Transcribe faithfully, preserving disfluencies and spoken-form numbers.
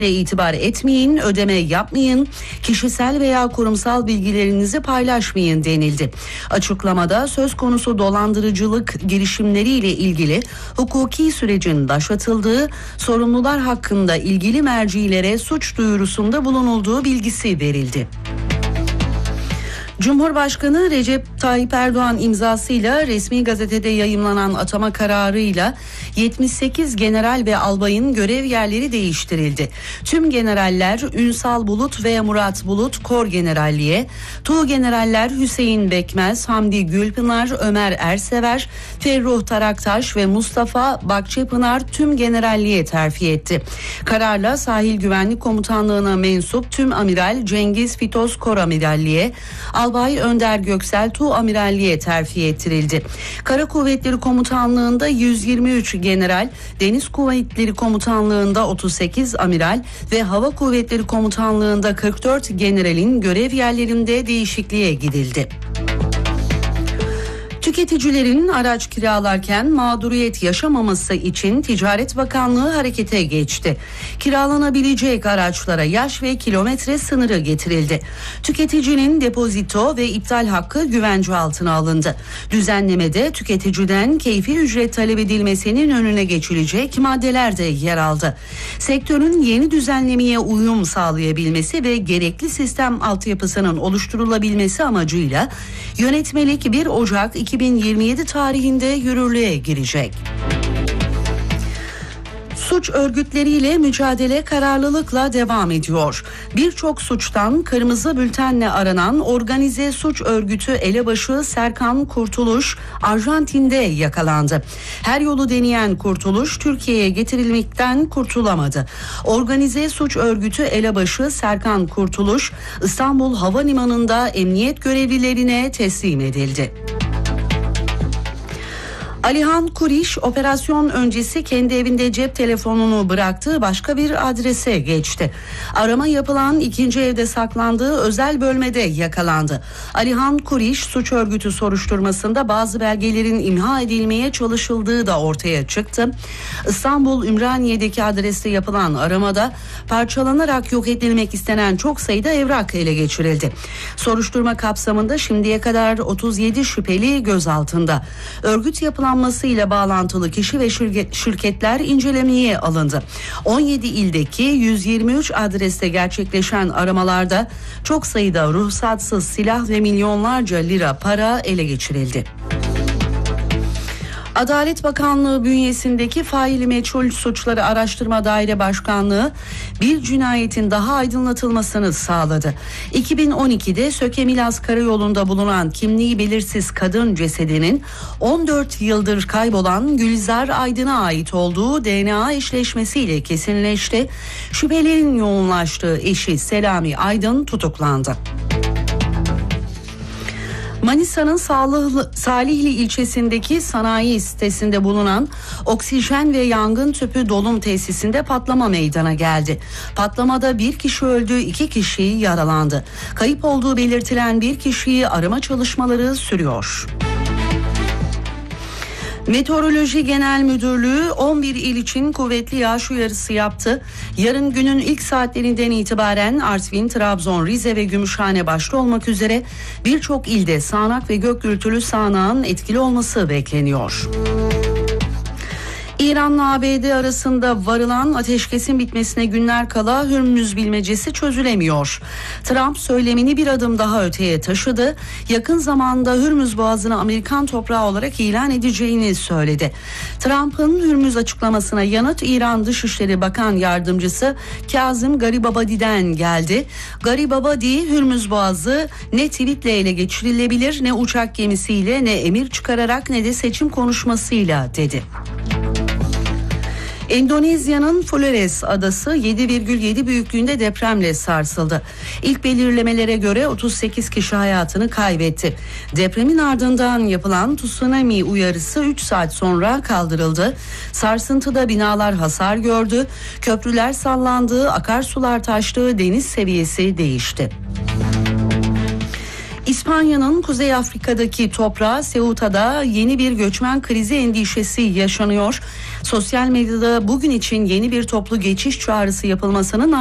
itibar etmeyin, ödeme yapmayın, kişisel veya kurumsal bilgilerinizi paylaşmayın denildi. Açıklamada söz konusu dolandırıcılık girişimleriyle ilgili hukuki sürecin başlatıldığı, sorumlular hakkında ilgili mercilere suç duyurusunda bulunulduğu bilgisi verildi. Cumhurbaşkanı Recep Tayyip Erdoğan imzasıyla resmi gazetede yayımlanan atama kararıyla yetmiş sekiz general ve albayın görev yerleri değiştirildi. Tüm generaller Ünsal Bulut ve Murat Bulut Kor Generalliğe, Tuğgeneraller Hüseyin Bekmez, Hamdi Gülpınar, Ömer Ersever, Ferruh Taraktaş ve Mustafa Bakçepınar tüm generalliğe terfi etti. Kararla Sahil Güvenlik Komutanlığı'na mensup tüm amiral Cengiz Fitos Kor Amiralliğe, Albay Önder Göksel Tuğ Amiralliğe terfi ettirildi. Kara Kuvvetleri Komutanlığı'nda yüz yirmi üç general, Deniz Kuvvetleri Komutanlığı'nda otuz sekiz amiral ve Hava Kuvvetleri Komutanlığı'nda kırk dört generalin görev yerlerinde değişikliğe gidildi. Tüketicilerin araç kiralarken mağduriyet yaşamaması için Ticaret Bakanlığı harekete geçti. Kiralanabilecek araçlara yaş ve kilometre sınırı getirildi. Tüketicinin depozito ve iptal hakkı güvence altına alındı. Düzenlemede tüketiciden keyfi ücret talep edilmesinin önüne geçilecek maddeler de yer aldı. Sektörün yeni düzenlemeye uyum sağlayabilmesi ve gerekli sistem altyapısının oluşturulabilmesi amacıyla yönetmelik bir Ocak iki bin yirmi yedi tarihinde yürürlüğe girecek. Suç örgütleriyle mücadele kararlılıkla devam ediyor. Birçok suçtan kırmızı bültenle aranan organize suç örgütü elebaşı Serkan Kurtuluş Arjantin'de yakalandı. Her yolu deneyen Kurtuluş Türkiye'ye getirilmekten kurtulamadı. Organize suç örgütü elebaşı Serkan Kurtuluş İstanbul Havalimanı'nda emniyet görevlilerine teslim edildi. Alihan Kuriş operasyon öncesi kendi evinde cep telefonunu bıraktığı başka bir adrese geçti. Arama yapılan ikinci evde saklandığı özel bölmede yakalandı. Alihan Kuriş suç örgütü soruşturmasında bazı belgelerin imha edilmeye çalışıldığı da ortaya çıktı. İstanbul Ümraniye'deki adreste yapılan aramada parçalanarak yok edilmek istenen çok sayıda evrak ele geçirildi. Soruşturma kapsamında şimdiye kadar otuz yedi şüpheli gözaltında. Örgüt yapılan ile bağlantılı kişi ve şirketler incelemeye alındı. on yedi ildeki yüz yirmi üç adreste gerçekleşen aramalarda çok sayıda ruhsatsız silah ve milyonlarca lira para ele geçirildi. Adalet Bakanlığı bünyesindeki faili meçhul suçları araştırma daire başkanlığı bir cinayetin daha aydınlatılmasını sağladı. iki bin on ikide Söke-Milas Karayolu'nda bulunan kimliği belirsiz kadın cesedinin on dört yıldır kaybolan Gülizar Aydın'a ait olduğu D N A eşleşmesiyle kesinleşti. Şüphelerin yoğunlaştığı eşi Selami Aydın tutuklandı. Manisa'nın Salihli ilçesindeki sanayi sitesinde bulunan oksijen ve yangın tüpü dolum tesisinde patlama meydana geldi. Patlamada bir kişi öldü, iki kişi yaralandı. Kayıp olduğu belirtilen bir kişiyi arama çalışmaları sürüyor. Meteoroloji Genel Müdürlüğü on bir il için kuvvetli yağış uyarısı yaptı. Yarın günün ilk saatlerinden itibaren Artvin, Trabzon, Rize ve Gümüşhane başta olmak üzere birçok ilde sağanak ve gök gürültülü sağanağın etkili olması bekleniyor. İran'la A B D arasında varılan ateşkesin bitmesine günler kala Hürmüz bilmecesi çözülemiyor. Trump söylemini bir adım daha öteye taşıdı. Yakın zamanda Hürmüz Boğazı'nı Amerikan toprağı olarak ilan edeceğini söyledi. Trump'ın Hürmüz açıklamasına yanıt İran Dışişleri Bakan Yardımcısı Kazım Garibabadi'den geldi. Garibabadi, Hürmüz Boğazı ne tweetle ele geçirilebilir, ne uçak gemisiyle, ne emir çıkararak, ne de seçim konuşmasıyla dedi. Endonezya'nın Flores adası yedi virgül yedi büyüklüğünde depremle sarsıldı. İlk belirlemelere göre otuz sekiz kişi hayatını kaybetti. Depremin ardından yapılan tsunami uyarısı üç saat sonra kaldırıldı. Sarsıntıda binalar hasar gördü, köprüler sallandı, akarsular taştı, deniz seviyesi değişti. İspanya'nın Kuzey Afrika'daki toprağı Ceuta'da yeni bir göçmen krizi endişesi yaşanıyor. Sosyal medyada bugün için yeni bir toplu geçiş çağrısı yapılmasının